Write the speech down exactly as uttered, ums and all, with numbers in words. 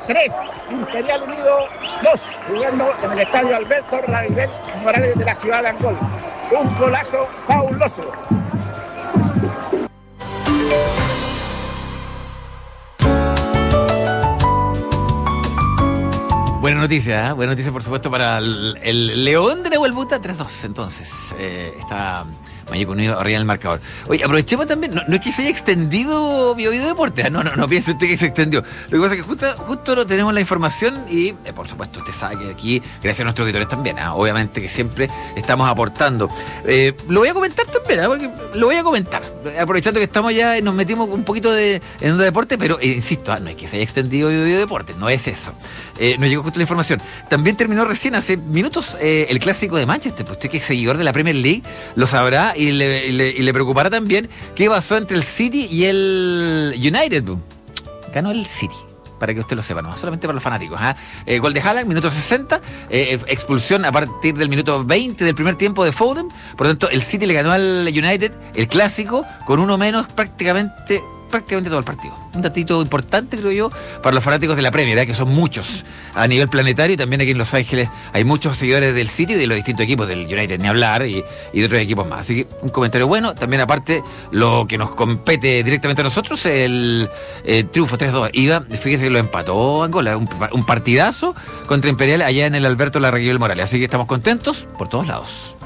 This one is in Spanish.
tres, Imperial Unido dos, jugando en el estadio Alberto Raibel Morales de la ciudad de Angol. Un golazo fabuloso. Buena noticia, ¿eh? Buena noticia por supuesto para el, el León de Nahuelbuta, tres dos, entonces eh, está Mayeco Unido arriba en el marcador. Oye, aprovechemos también, no, no es que se haya extendido Bio Bio Deportes, ¿eh? no, no, no piense usted que se extendió. Lo que pasa es que justo, justo no tenemos la información y, eh, por supuesto, usted sabe que aquí, gracias a nuestros auditores también, ¿eh? Obviamente que siempre estamos aportando. Eh, lo voy a comentar también, ¿eh? Porque lo voy a comentar, aprovechando que estamos ya, nos metimos un poquito de, en un deporte, pero eh, insisto, ¿eh? No es que se haya extendido Bio Bio Deportes, no es eso. Eh, nos llegó justo la información. También terminó recién, hace minutos, eh, el clásico de Manchester. Pues usted que es seguidor de la Premier League lo sabrá y le, y le, y le preocupará también qué pasó entre el City y el United. Ganó el City, para que usted lo sepa, no solamente para los fanáticos. ¿eh? Eh, gol de Haaland, minuto sesenta, eh, expulsión a partir del minuto veinte del primer tiempo de Foden. Por lo tanto, el City le ganó al United el clásico con uno menos prácticamente... prácticamente todo el partido. Un datito importante, creo yo, para los fanáticos de la Premier, ¿eh? Que son muchos a nivel planetario, y también aquí en Los Ángeles hay muchos seguidores del City y de los distintos equipos, del United ni hablar, y, y de otros equipos más. Así que un comentario bueno. También aparte, lo que nos compete directamente a nosotros, el, el triunfo tres dos. Iba, fíjese que lo empató Angola, un, un partidazo contra Imperial allá en el Alberto Larraguibel Morales. Así que estamos contentos por todos lados.